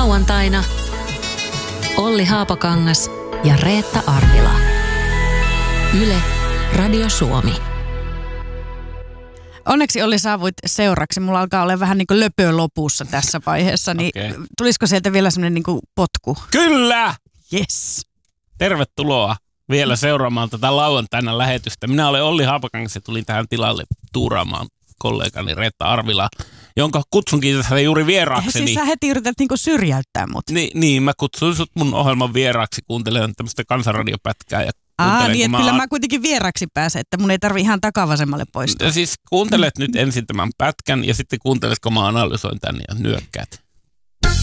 Lauantaina Olli Haapakangas ja Reetta Arvila. Yle, Radio Suomi. Onneksi Olli saavuit seuraksi. Mulla alkaa olla vähän niin kuin löpö lopussa tässä vaiheessa. Niin tulisiko sieltä vielä semmoinen niin kuin potku? Kyllä! Yes. Tervetuloa vielä seuraamaan tätä lauantaina lähetystä. Minä olen Olli Haapakangas ja tulin tähän tilalle tuuraamaan kollegani Reetta Arvila, jonka kutsunkin tässä juuri vieraakseni. Siis sä heti yrität niinku syrjäyttää mut. Niin, mä kutsuin sut mun ohjelman vieraaksi kuuntelemaan tämmöistä kansanradiopätkää. Ja niin että kyllä mä kuitenkin vieraksi pääsen, että mun ei tarvi ihan takavasemmalle poistua. Siis kuuntelet nyt ensin tämän pätkän ja sitten kuuntelet, kun mä analysoin tän ja nyökkäät.